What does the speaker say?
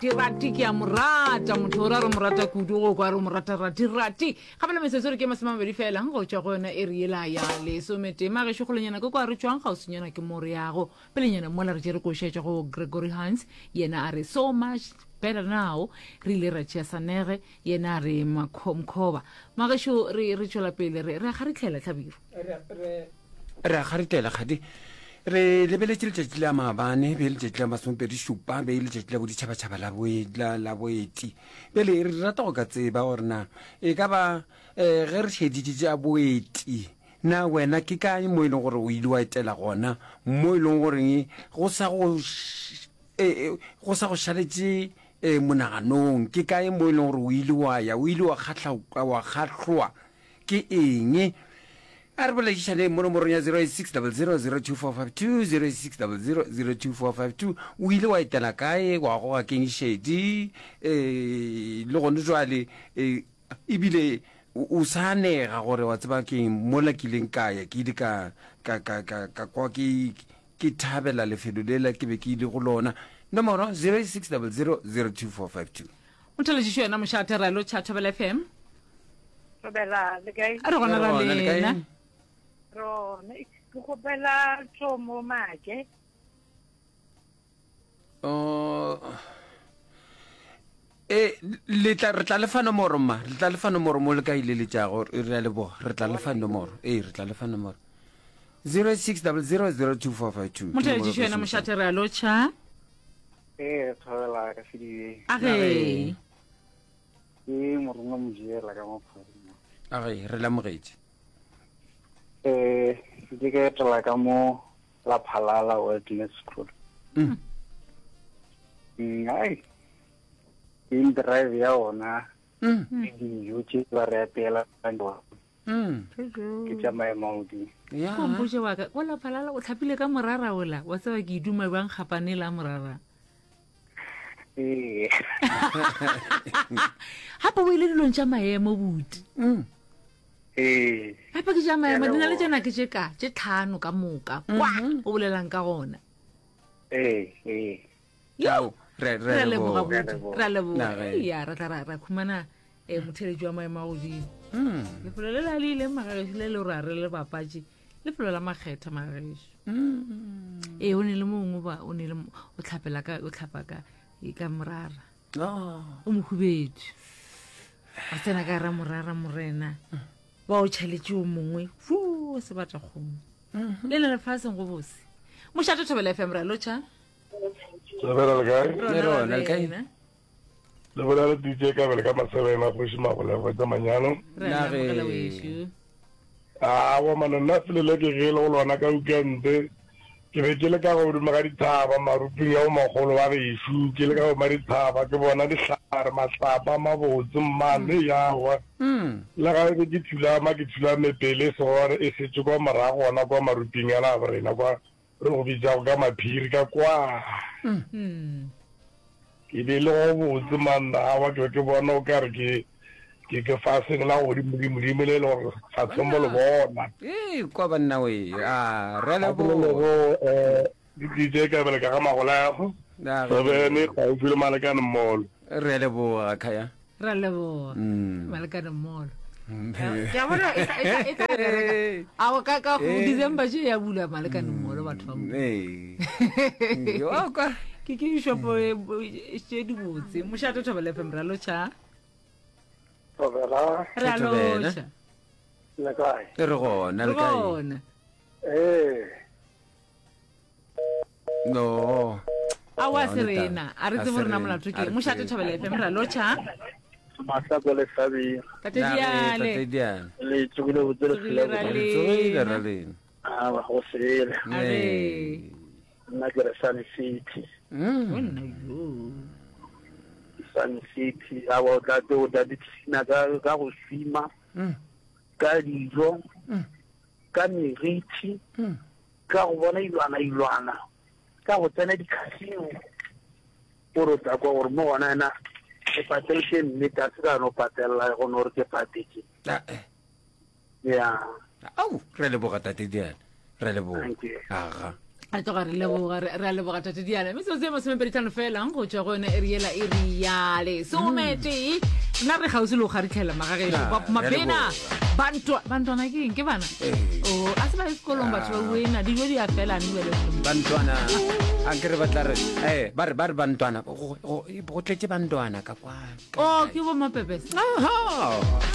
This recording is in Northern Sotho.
Tirati ke a morata motho ora re morata kudu go kwa re morata rati ga bana metsotso re ke masemabedi fela go tswa go yona e re ela ya le somete ma ge shogolonyana go kwa re tswang ga o senyana ke more yago pelenyana mola re jere go shetsha go Gregory Hans yena a re so much better now re ile ra tšea sanege yena a re makhomkhoba magesho re tšwela pele re ga re tlhela tlhabiro re a garitela gadi re lebeletse letšatši la maabane be letšatši la masompedi šupa be letšatši la boditšhabatšhaba la boeti pele re rata go ka tseba gorena e ka ba ge re šeditše tša boeti na wena ke kae mo e leng gore o ile wa etela gona mo e leng goreng go sa go šaletše monaganong ke kae mo e leng gore o ile wa kgahlwa ke eng a re bolaišane mo nomorong ya 0600022452 0600022452 o ile wa etela kae wa goga kengšedi le gone jwale ebile o sa nega gore wa tseba keng mola ke ileng kaya ke ile ka kwa ke thabela lefelo lela ke be ke ile go lona nomoro 0600022452 mothalešišo yona mošate ra lo Chathabela FM Robela le kae? a re gona ra lena Rona ke gopela tsomo make. re tla lefa nomoro mo le ka ile le tša go re a leboga re tla lefa nomoro re tla lefa nomoro 0600022452 mothalešišo yona mošate ra lo tša Thabela ka sedibeng. a ge Ke morongwa Mojela ka mophadima. age re lamogetše Ke ka etela ka mo La Phalala Wilderness School. Ai. In drive ya ona. Dijo tše ba re apela ka ntwa. Ke tsamaye maudi. kompotše wa ka o La Phalala o tlhapile ka morara ola wa tseba ke iduma bang kgapane la morara gape o ile dilong tša maemo boti gape ke tša maemo di na le tšana ke tše tlhano ka moka kwa o bolelang ka gona Yao, re a leboga boti re a leboga Nage. ya ra tla ra khumana motheletši wa maemo a godimo lefelo le la le ile magagešo le le ra re le bapatše lefelo la makgetha magagešo o ne le mongwe ba o tlhapa ka morara o mohubedi a tsena ka ra morara morena ba o tšhaletše o mongwe fu se batla kgomo le le lefaseng go bose mošate Thobela FM ra lotšha Lebela le kae? rona le kae? Lebela le DJ ka bele ka masebena go shima go le go tsa manyano. reamogela wešo Wa manana fele le ke gele go lona ka ukente. Ke be ke le ka go duma ga dithaba maruping ya o magolo wa gešo ke le ka go ma dithaba ke bona dihlare matlapa mabotse mmane yawa le ga ke thulama mepele segore e setse kwa morago gona kwa maruping ya na borena kwa re go bitsa ka maphiri ka kwa ke be le go botse mannawa ke bona o ka re ke faseng la godimo le le gore fatsombo le bona kwa banna we re le DJ ka bele ka ga magola go sebene ga o file malekane mmolo re leboga khaya ra leboga malekane mmolo ya bona a o ka go December tše ya bula malekane mmolo batho ba mo ke shopo tše di botse mošate Thobela FM ra lotšha Robela ra lotšha le kae? re gona le kae gona no a wa serena a re tsebo rena molato ke mošate Thobela FM ra lotšha Mahlako le Sabia. tate diale Le tsogile go tsela Ra ra lena lena ba go sele. are Nna ke re Sun City. wena yo Sun City a bo tla di tsina ka go sima. Ka dijo. Ka meriti. Ka go bona ilwana. Ka go tsena di casino. Oro tla kwa gore mo gona na e patetse mme ta se ka no patella go no re ke patetse. Ya. au re leboga tate diana re leboga Thank you. aga a tloga re a leboga tate diana mme seo se masomepeditlhano felang go tswa go yone e riela e riale somete nna re gausi le go garitlhela magagešo mabena bantwana ke eng ke bana a se ba e sekolong batho ba buena dijo di a fela bantwana a ke re batla re ba re bantwana go tletse bantwana ka kwana ke bo mapepese